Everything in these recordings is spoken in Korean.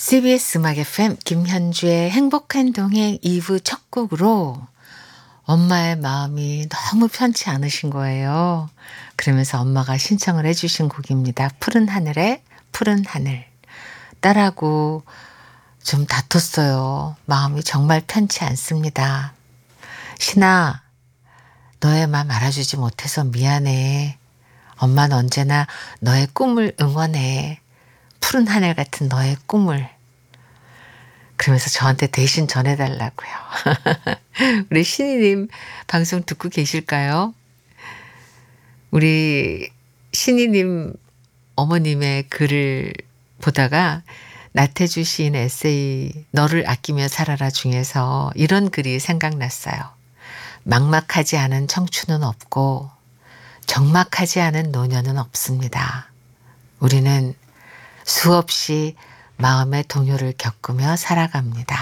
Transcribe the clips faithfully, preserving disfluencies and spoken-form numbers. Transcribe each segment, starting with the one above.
씨비에스 음악 에프엠 김현주의 행복한 동행 이 부 첫 곡으로 엄마의 마음이 너무 편치 않으신 거예요. 그러면서 엄마가 신청을 해 주신 곡입니다. 푸른 하늘에 푸른 하늘. 딸하고 좀 다퉜어요. 마음이 정말 편치 않습니다. 신아, 너의 마음 알아주지 못해서 미안해. 엄마는 언제나 너의 꿈을 응원해. 푸른 하늘 같은 너의 꿈을. 그러면서 저한테 대신 전해달라고요. 우리 신이님 방송 듣고 계실까요? 우리 신이님 어머님의 글을 보다가 나태주 시인의 에세이 너를 아끼며 살아라 중에서 이런 글이 생각났어요. 막막하지 않은 청춘은 없고 적막하지 않은 노년은 없습니다. 우리는 수없이 마음의 동요를 겪으며 살아갑니다.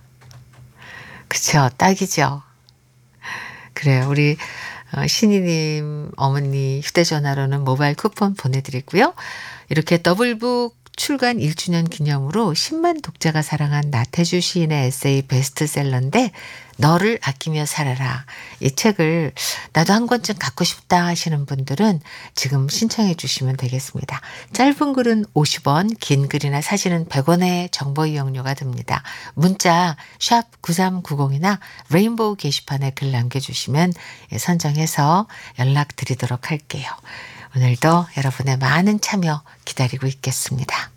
그쵸? 딱이죠? 그래요. 우리 신이님 어머니 휴대전화로는 모바일 쿠폰 보내드리고요. 이렇게 더블북 출간 일 주년 기념으로 십만 독자가 사랑한 나태주 시인의 에세이 베스트셀러인데 너를 아끼며 살아라. 이 책을 나도 한 권쯤 갖고 싶다 하시는 분들은 지금 신청해 주시면 되겠습니다. 짧은 글은 오십 원, 긴 글이나 사진은 백 원의 정보 이용료가 듭니다. 문자 샵 구삼구공이나 레인보우 게시판에 글 남겨주시면 선정해서 연락드리도록 할게요. 오늘도 여러분의 많은 참여 기다리고 있겠습니다.